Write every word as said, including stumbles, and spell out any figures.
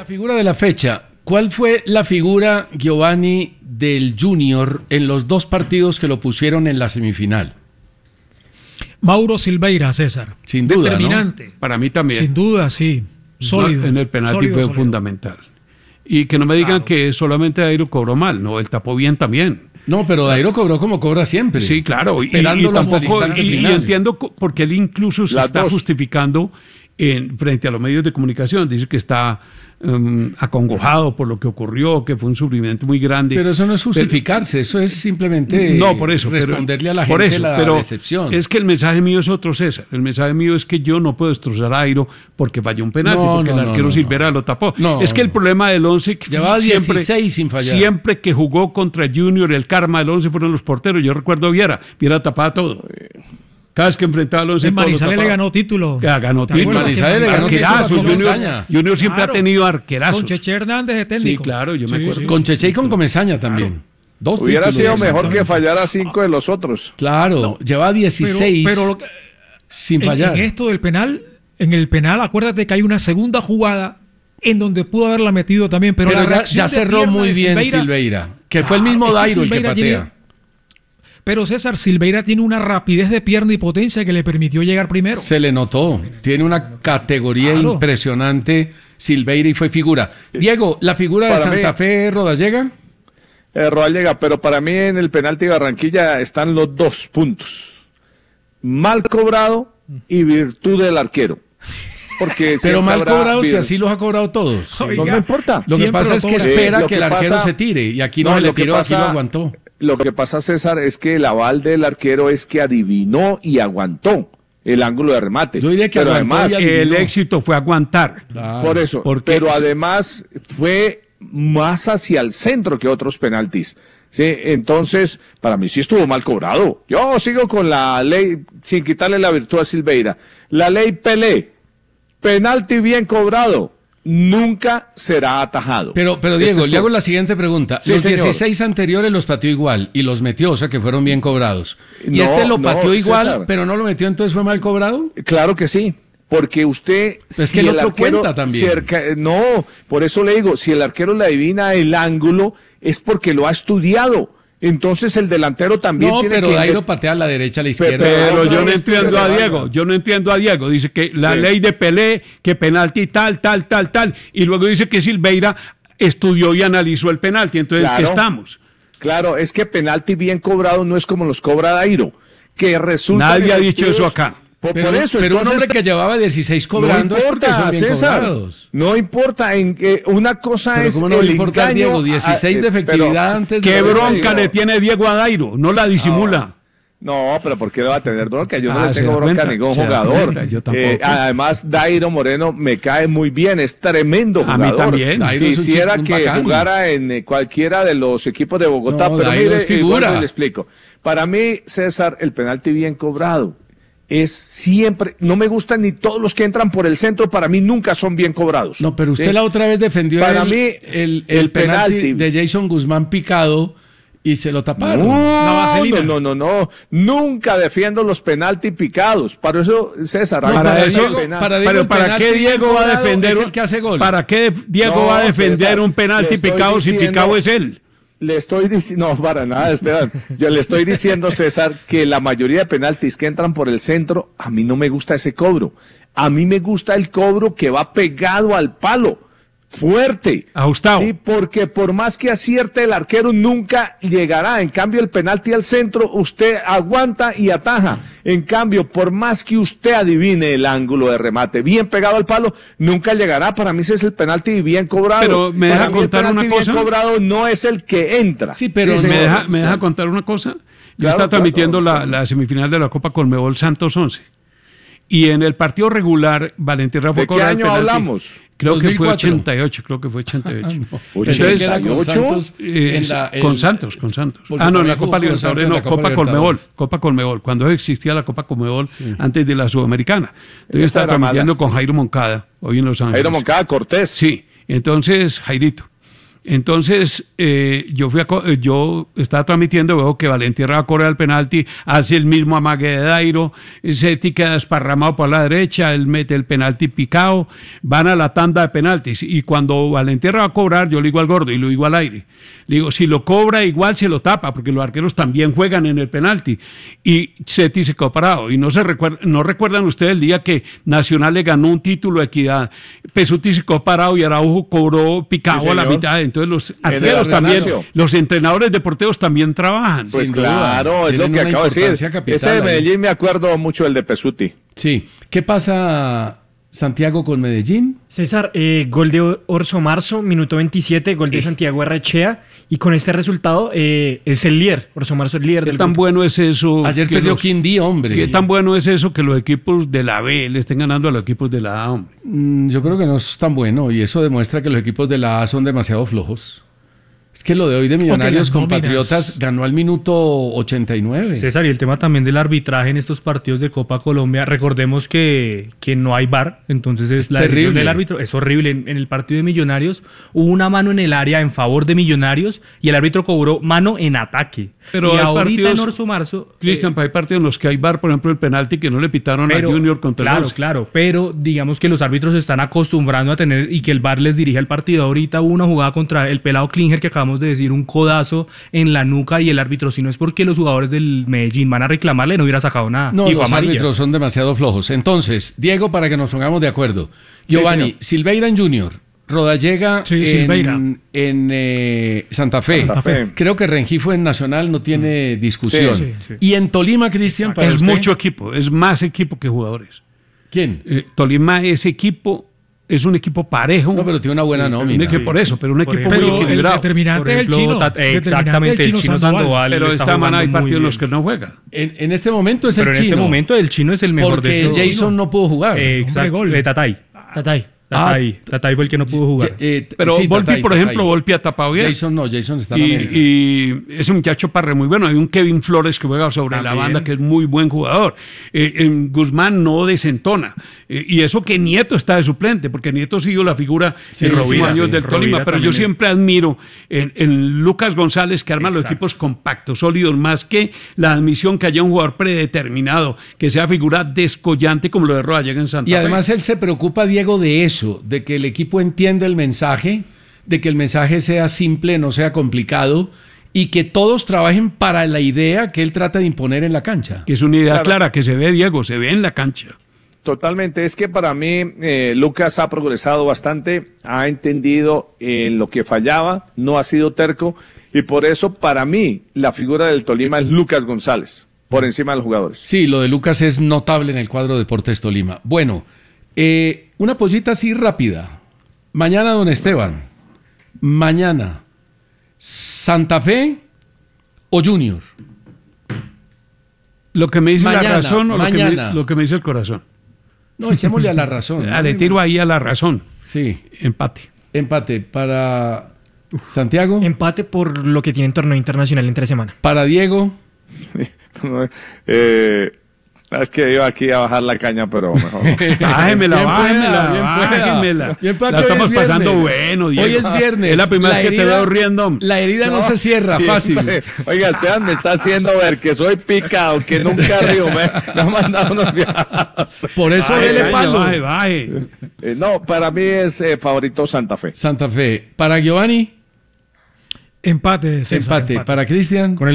figura de la fecha. ¿Cuál fue la figura, Giovanni, del Junior en los dos partidos que lo pusieron en la semifinal? Mauro Silveira, César. Sin duda, determinante. ¿no? Para mí también. Sin duda, sí. Sólido. No, en el penalti sólido, fue sólido. fundamental. Y que no me digan claro. que solamente Dairo cobró mal, no, él tapó bien también. No, pero Dairo cobró como cobra siempre. Sí, claro. Esperándolo y, y, hasta el tampoco, instante y, final. y entiendo porque él incluso se Las está dos. justificando en, frente a los medios de comunicación. Dice que está um, acongojado por lo que ocurrió, que fue un sufrimiento muy grande. Pero eso no es justificarse, pero, eso es simplemente no, por eso, responderle pero, a la por gente eso, la pero decepción. Es que el mensaje mío es otro, César. El mensaje mío es que yo no puedo destrozar a Dairo porque falló un penalti, no, porque no, el arquero no, Silveira no. lo tapó. No, es que el no. problema del once llevaba siempre, dieciséis sin fallar. Siempre que jugó contra Junior, el karma del once fueron los porteros. Yo recuerdo a Viera, Viera tapaba todo. Cada vez que enfrentaba al once, En Manizales le ganó título. Ya, ganó título. Manizales le ganó arquerazo. título con Junior, Comesaña. Junior siempre Claro. ha tenido arquerazos. Con Cheche Hernández de técnico. Sí, claro, yo me Sí, acuerdo. sí. Con Cheche y con Comesaña también. Claro. Dos Hubiera títulos, sido mejor que exactamente. fallara cinco de los otros. Claro, No, lleva dieciséis Pero, pero lo que- sin en, fallar. en esto del penal, en el penal, acuérdate que hay una segunda jugada en donde pudo haberla metido también, pero, Pero la ya, reacción ya de cerró pierna muy de bien Silveira, Silveira, que fue Claro, el mismo es que Dairo el que Silveira patea. tiene- Pero César, Silveira tiene una rapidez de pierna y potencia que le permitió llegar primero. Se le notó, tiene una categoría Claro. impresionante Silveira y fue figura. Diego, ¿la figura de Para Santa mí- Fe Rodallega? Eh, Rodallega, pero para mí en el penalti de Barranquilla están los dos puntos. Mal cobrado y virtud del arquero. Porque Pero siempre mal habrá cobrados y vir- así los ha cobrado todos. No Oiga, me importa. Lo que siempre pasa lo es que cobra. espera Eh, lo que que el arquero pasa- se tire y aquí no, No, se le lo que tiró, aquí pasa- lo aguantó. Lo que pasa, César, es que el aval del arquero es que adivinó y aguantó el ángulo de remate. Yo diría que pero aguantó además, y adivinó. El éxito fue aguantar. Claro. por eso, Porque pero es- además fue más hacia el centro que otros penaltis. Sí, entonces, para mí sí estuvo mal cobrado. Yo sigo con la ley, sin quitarle la virtud a Silveira. La ley Pelé, penalti bien cobrado, nunca será atajado. Pero, pero Este Diego, es le todo. hago la siguiente pregunta. Sí, los señor. dieciséis anteriores los pateó igual y los metió, o sea que fueron bien cobrados. Y No, este lo no, pateó igual, César. pero no lo metió, entonces fue mal cobrado. Claro que sí, porque usted... Es que el otro cuenta también. cerca- no, por eso le digo, si el arquero le adivina el ángulo, es porque lo ha estudiado. Entonces el delantero también No, tiene pero que... Dairo patea a la derecha, a la izquierda. Pero otra yo no vez entiendo tiene a la Diego, banda. yo no entiendo a Diego. Dice que la Sí. ley de Pelé, que penalti tal, tal, tal, tal. Y luego dice que Silveira estudió y analizó el penalti. Entonces, ¿qué Claro. estamos? Claro, es que penalti bien cobrado no es como los cobra Dairo, que resulta... Nadie ha dicho eso acá. Por, Pero, por eso, pero un entonces, hombre que llevaba dieciséis cobrando no es porque importa, son bien César, cobrados. no importa, en, eh, una cosa Pero es ¿cómo no le el importa al engaño, Diego? dieciséis ah, de eh, efectividad pero- antes ¿Qué de... Pero bronca digo- le tiene Diego a Dairo? No la disimula. No, pero ¿por qué le va a tener bronca? Yo no Ah, le se tengo da bronca a cuenta, ningún se da jugador. cuenta, yo tampoco. Eh, además, Dairo Moreno me cae muy bien, es tremendo A mí jugador. también. Dairo es un Quisiera chico- un que bacán. jugara en eh, cualquiera de los equipos de Bogotá, No, pero Dairo mire, es figura. eh, vuelvo y le explico. Para mí, César, el penalti bien cobrado es siempre, no me gustan ni todos los que entran por el centro, para mí nunca son bien cobrados. No, pero usted ¿sí? la otra vez defendió Para el, mí, el, el, el penalti, penalti- de Jason Guzmán picado y se lo taparon. La No, vaselina. no, no, no, no, nunca defiendo los penalti picados. Para eso, César, No, hay para penalti eso- penal. para Diego Pero el ¿para penalti qué bien Diego va a cobrado defender es un- el que hace gol? ¿Para qué Diego No, va a defender César, un penalti le estoy picado si diciendo- picado es él? Le estoy diciendo, no, para nada, Esteban. Yo le estoy diciendo, César, que la mayoría de penaltis que entran por el centro, a mí no me gusta ese cobro. A mí me gusta el cobro que va pegado al palo, fuerte. Ajustado. Sí, porque por más que acierte el arquero nunca llegará. En cambio, el penalti al centro, usted aguanta y ataja. En cambio, por más que usted adivine el ángulo de remate bien pegado al palo, nunca llegará. Para mí ese es el penalti bien cobrado. Pero, ¿me Para deja mí el contar penalti una cosa? bien cobrado no es el que entra. Sí, pero señor. ¿Me deja, me Sí. deja contar una cosa? Yo Claro, estaba claro, transmitiendo la, sí. la semifinal de la Copa Conmebol Santos once. Y en el partido regular, Valentín Rafa ¿De qué cobra el año penalti. hablamos? Creo que fue dos mil cuatro. ochenta y ocho, creo que fue ochenta y ocho. Ah, no. Pensé Pensé que que era con ¿ocho? Santos Eh, en la- con el- Santos, con Santos. porque Ah, no, en también la jugó Copa con Libertadores, Santos en no, la Copa Copa Libertadores. Conmebol, Copa Conmebol, cuando existía la Copa Conmebol antes de la Sudamericana. Entonces Esa estaba era transmitiendo mala. con Jairo Moncada, hoy en Los Ángeles. Jairo Moncada Cortés. Sí, entonces Jairito. Entonces, eh, yo fui a, yo estaba transmitiendo, veo que Valentierra va a correr el penalti, hace el mismo amague de Dairo, Seti queda desparramado por la derecha, él mete el penalti picado, van a la tanda de penaltis, y cuando Valentierra va a cobrar, yo le digo al gordo, y lo digo al aire, le digo, si lo cobra igual se lo tapa, porque los arqueros también juegan en el penalti, y Seti se quedó parado, y no se recuerda, no recuerdan ustedes el día que Nacional le ganó un título de Equidad, Pesuti se quedó parado y Araujo cobró picado sí, a la mitad. Entonces los arqueros también, los entrenadores deportivos también trabajan. Pues Sin claro, duda. es lo que acabo de decir. Ese de Medellín ahí. Me acuerdo mucho del de Pesuti. Sí. ¿Qué pasa, Santiago, con Medellín? César, eh, gol de Orso Marzo, minuto veintisiete, gol de eh. Santiago Arrechea. Y con este resultado eh, es el líder. Orso Marzo es el líder ¿Qué del tan grupo. bueno es eso? Ayer perdió los, Quindío, hombre. ¿Qué tan bueno es eso que los equipos de la B le estén ganando a los equipos de la A, hombre? Mm, yo creo que no es tan bueno y eso demuestra que los equipos de la A son demasiado flojos. Es que lo de hoy de Millonarios con Patriotas ganó al minuto ochenta y nueve. César, y el tema también del arbitraje en estos partidos de Copa Colombia. Recordemos que, que no hay V A R, entonces es, es la terrible. Decisión del árbitro. Es horrible. En, en el partido de Millonarios hubo una mano en el área en favor de Millonarios y el árbitro cobró mano en ataque. Pero y ahorita partidos, en Orso Marzo... Cristian, eh, hay partidos en los que hay V A R, por ejemplo, el penalti que no le pitaron pero, a Junior contra Claro, los... claro, pero digamos que los árbitros se están acostumbrando a tener y que el V A R les dirige el partido. Ahorita hubo una jugada contra el pelado Klinger que acabamos de decir, un codazo en la nuca y el árbitro, si no es porque los jugadores del Medellín van a reclamarle, no hubiera sacado nada. No, y los árbitros son demasiado flojos. Entonces, Diego, para que nos pongamos de acuerdo. Giovanni, sí, Silveira en Junior, Rodallega sí, en, en eh, Santa, Fe. Santa Fe. Creo que Rengifo en Nacional no tiene discusión. Sí, sí, sí. Y en Tolima, Cristian, para es usted. mucho equipo, es más equipo que jugadores. ¿Quién? Eh, Tolima es equipo. Es un equipo parejo. No, pero tiene una buena sí, nómina. Sí. Por eso, pero un equipo pero muy equilibrado. El determinante ejemplo, del chino. ta- exactamente, el chino Sandoval. Sandoval pero esta mano hay partidos en los que no juega. En, en este momento es pero el en chino. en este momento el chino es el mejor porque de estos. Jason no pudo jugar. Eh, exacto. Gol. De Tatay. Tatay. Tatay. Ah, Tatay fue el que no pudo jugar. Eh, pero sí, Volpi, Tatay, por Tatay. ejemplo, Volpi ha tapado bien. Jason no, Jason está en y, América. y ese muchacho Parre muy bueno. Hay un Kevin Flores que juega sobre También. la banda, que es muy buen jugador. Eh, en Guzmán no desentona. Eh, y eso que Nieto está de suplente, porque Nieto ha sido la figura sí, en los últimos años sí. del Tolima. Rovira Pero yo es. siempre admiro en, en Lucas González, que arma Exacto. los equipos compactos, sólidos, más que la admisión que haya un jugador predeterminado, que sea figura descollante como lo de Rodallega en Santa Y Fe. además él se preocupa, Diego, de eso, de que el equipo entienda el mensaje, de que el mensaje sea simple, no sea complicado, y que todos trabajen para la idea que él trata de imponer en la cancha. Que es una idea Claro. clara, que se ve, Diego, se ve en la cancha. Totalmente, es que para mí eh, Lucas ha progresado bastante, ha entendido en lo que fallaba, no ha sido terco, y por eso para mí la figura del Tolima es Lucas González, por encima de los jugadores. Sí, lo de Lucas es notable en el cuadro de Deportes Tolima. Bueno, eh, una pollita así rápida. Mañana, don Esteban, mañana, ¿Santa Fe o Junior? Lo que me dice Mañana, la razón o lo que, mañana. me, lo que me dice el corazón. No, echémosle a la razón. Ah, le tiro ahí a la razón. Sí, Empate. empate para Santiago, Empate por lo que tiene en torneo internacional entre semana. para Diego. eh, es que iba aquí a bajar la caña, pero mejor. Bájemela, Bien bájemela, pueda, bien pueda. bájemela. Bien pueda La que hoy estamos es pasando viernes. bueno, Diego. Hoy es viernes. Es la primera vez que te herida- veo riendo. La herida no, se cierra, Sí, fácil. hombre. Oiga, Esteban me está haciendo ver que soy picado, que nunca río. Me, me ha mandado unos viajes. Por eso Baje, dele baje, palo. baje, baje. Eh, no, para mí es eh, favorito Santa Fe. Santa Fe. Para Giovanni, Empate, César, empate. Para Cristian.